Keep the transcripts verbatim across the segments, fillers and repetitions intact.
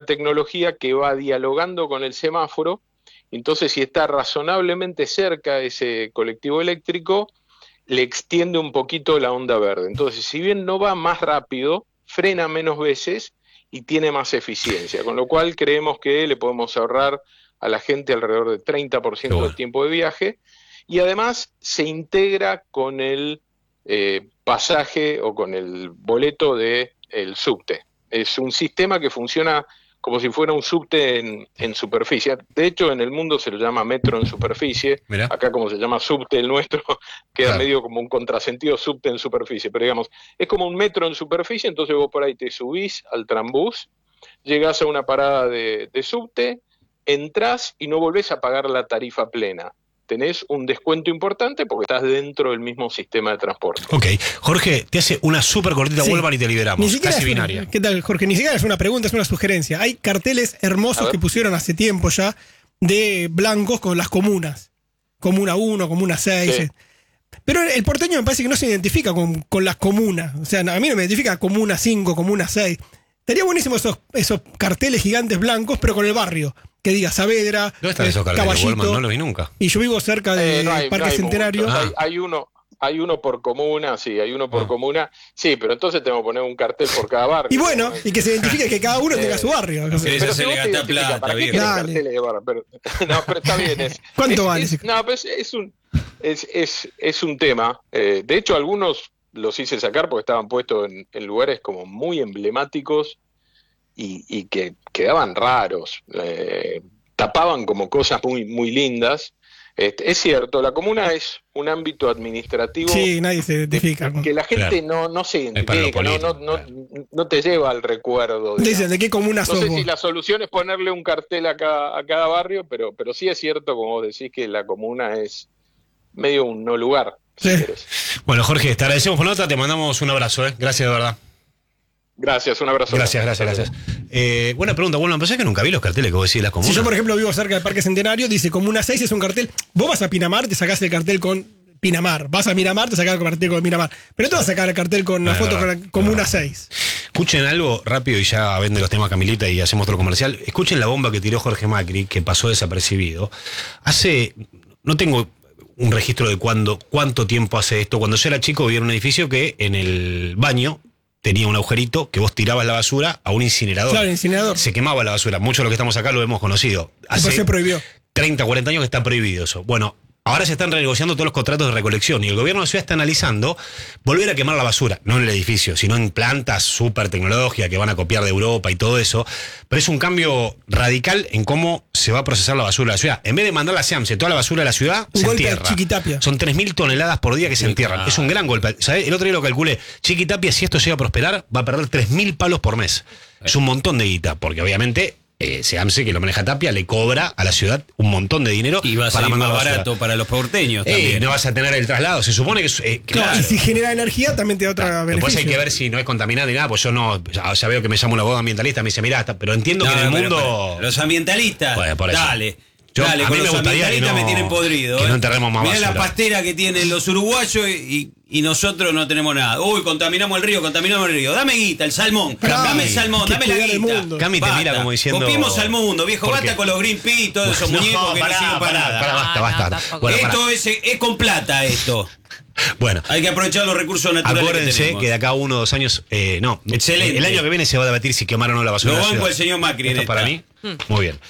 tecnología que va dialogando con el semáforo. Entonces, si está razonablemente cerca ese colectivo eléctrico, le extiende un poquito la onda verde. Entonces, si bien no va más rápido, frena menos veces y tiene más eficiencia, con lo cual creemos que le podemos ahorrar a la gente alrededor del treinta por ciento bueno. del tiempo de viaje, y además se integra con el eh, pasaje o con el boleto del subte. Es un sistema que funciona como si fuera un subte en, en superficie. De hecho, en el mundo se lo llama metro en superficie. Mirá. Acá, como se llama subte el nuestro, queda Claro. medio como un contrasentido, subte en superficie. Pero digamos, es como un metro en superficie, entonces vos por ahí te subís al trambús, llegás a una parada de, de subte, entrás y no volvés a pagar la tarifa plena. Tenés un descuento importante porque estás dentro del mismo sistema de transporte. Ok, Jorge, te hace una súper cortita, Sí. vuelvan y te liberamos. Ni siquiera Casi es una- binaria. ¿Qué tal, Jorge? Ni siquiera es una pregunta, es una sugerencia. Hay carteles A hermosos ver. que pusieron hace tiempo ya de blancos con las comunas. Comuna uno, Comuna seis. Sí. eh. Pero el porteño me parece que no se identifica con, con las comunas. O sea, a mí no me identifica Comuna cinco, Comuna seis. Estaría buenísimo esos, esos carteles gigantes blancos, pero con el barrio. Que diga Saavedra, ¿Dónde están eh, esos carteles, Caballito. Goldman? No los vi nunca. Y yo vivo cerca de Eh, no hay- Parque no hay Centenario. muchos. Ah. Hay, hay uno, hay uno por comuna, sí, hay uno por Ah. comuna. Sí, pero entonces tenemos que poner un cartel por cada barrio. Y bueno, y que se identifique que cada uno tenga su barrio. Sí, Pero eso si se vos le te gasta identificás, plata, ¿para qué viejo. querés Dale. carteles de barrio? Pero, no, pero está bien. Es, ¿Cuánto es- vale es- ese? No, pero es, es un, es, es, es un tema. Eh, de hecho, algunos los hice sacar porque estaban puestos en, en lugares como muy emblemáticos y, y que quedaban raros. Eh, tapaban como cosas muy, muy lindas. Este, es cierto, la comuna es un ámbito administrativo Sí, nadie se identifica. que la gente Claro. no, no se Es para lo identifica, no, no, político, no, no te lleva al recuerdo. Te dicen, digamos. ¿de qué comuna No sos sé vos? si la solución es ponerle un cartel a cada, a cada barrio, pero, pero sí es cierto, como vos decís, que la comuna es medio un no lugar. Si Sí. querés. Bueno, Jorge, te agradecemos por la nota, te mandamos un abrazo, ¿eh? Gracias de verdad. Gracias, un abrazo. Gracias, gracias, gracias. Eh, buena pregunta, bueno, pero es que nunca vi los carteles que vos decís de las comunas. Si yo, por ejemplo, vivo cerca del Parque Centenario, dice Comuna seis es un cartel. Vos vas a Pinamar, te sacás el cartel con Pinamar. Vas a Miramar, te sacás el cartel con Miramar. Pero no te vas a sacar el cartel con una No, es foto verdad, con la Comuna es seis. Escuchen algo rápido y ya vende los temas Camilita y hacemos otro comercial. Escuchen la bomba que tiró Jorge Macri, que pasó desapercibido. Hace, no tengo un registro de cuándo, cuánto tiempo hace esto. Cuando yo era chico vivía en un edificio que en el baño tenía un agujerito que vos tirabas la basura a un incinerador. Claro, el incinerador. Se quemaba la basura. Muchos de los que estamos acá lo hemos conocido. Después Hace se prohibió. treinta, cuarenta años que está prohibido eso. Bueno, ahora se están renegociando todos los contratos de recolección y el gobierno de la ciudad está analizando volver a quemar la basura, no en el edificio, sino en plantas súper tecnológicas que van a copiar de Europa y todo eso. Pero es un cambio radical en cómo se va a procesar la basura de la ciudad. En vez de mandarla a SEAMSE, toda la basura de la ciudad Un se golpe de entierra. Chiquitapia. Son tres mil toneladas por día que se entierran. claro. Es un gran golpe. ¿Sabés? El otro día lo calculé. Chiquitapia, si esto llega a prosperar, va a perder tres mil palos por mes. Es un montón de guita, porque obviamente eh, SEAMSE, que lo maneja Tapia, le cobra a la ciudad un montón de dinero Y va a ser más mandar basura. barato para los porteños Eh, también. no vas a tener el traslado. Se supone que es, eh, No, claro. y si genera energía, también te da otra Después beneficio. hay que ver si no es contaminante ni nada, pues yo no, ya, ya veo que me llama un abogado ambientalista, me dice, mirá, está- pero entiendo No, que en el pero, mundo... pero, los ambientalistas, Bueno, por eso. dale. Yo- dale, a con mí me los gustaría que ambientalistas no- me tienen podrido. que ¿eh? no enterremos más Mirá la basura. pastera que tienen los uruguayos y, y nosotros no tenemos nada. Uy, contaminamos el río, contaminamos el río. Dame guita, el salmón. Claro, dame el hay salmón, que dame la cuidar el guita. mundo. Cami te Basta. mira como diciendo... Copiemos al mundo, viejo. ¿Por Basta qué? con los Greenpeace y todos esos No, muñecos que pará, no sirven para pará, nada. pará, basta, No, basta. no, tampoco. Bueno, pará. Esto es, es con plata, esto. Bueno, Hay que aprovechar los recursos naturales que acuérdense tenemos. que de acá a uno o dos años... eh, no, Excelente. el año que viene se va a debatir si quemaron o no la basura Lo de la banco ciudad. el señor Macri en ¿Esto es para esta. mí? Muy bien.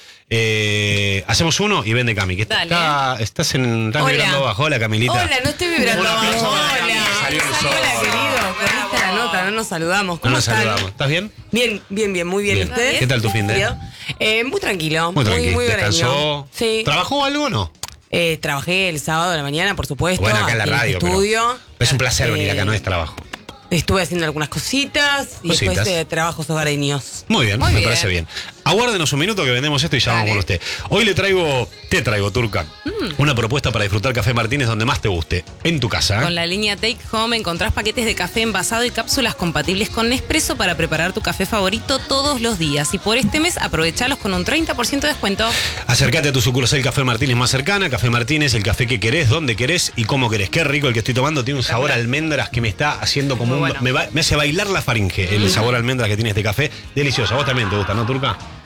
Eh, hacemos uno y vende Cami. Que está, Dale. está- estás en, estás Hola. vibrando bajo. Hola, Camilita. Hola, no estoy vibrando Un aplauso abajo. para Cami, Hola. que salió el sol. Hola, querido. Perdiste la nota, no nos saludamos. No ¿Cómo nos están? saludamos. ¿Estás bien? Bien, bien, bien, muy bien. Bien. ¿Ustedes? ¿Qué tal tu fin de? ¿Bien? Eh, muy tranquilo. Muy tranquilo. Muy, muy ¿Descansó? hogareño. Sí. ¿Trabajó algo o no? Eh, trabajé el sábado de la mañana, por supuesto. Bueno, acá en la aquí radio, este pero estudio. es un placer venir Eh, acá, no es trabajo. Estuve haciendo algunas cositas y Cositas. después eh, trabajos hogareños. Muy bien, Muy me bien. parece bien. Aguárdenos un minuto que vendemos esto y ya vamos Dale. con usted. Hoy le traigo, te traigo, Turca, una propuesta para disfrutar Café Martínez donde más te guste, en tu casa. ¿eh? Con la línea Take Home encontrás paquetes de café envasado y cápsulas compatibles con Nespresso para preparar tu café favorito todos los días. Y por este mes aprovechalos con un treinta por ciento de descuento. Acércate a tu sucursal Café Martínez más cercana. Café Martínez, el café que querés, donde querés y cómo querés. Qué rico el que estoy tomando, tiene un sabor a almendras que me está haciendo como Muy un... bueno. Me, va- me hace bailar la faringe el sabor a almendras que tiene este café. Delicioso. A vos también te gusta, ¿no, Turca?